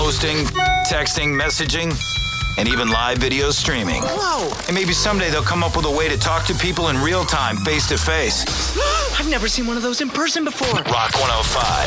posting, texting, messaging, and even live video streaming. Whoa! And maybe someday they'll come up with a way to talk to people in real time, face to face. I've never seen one of those in person before. Rock 105.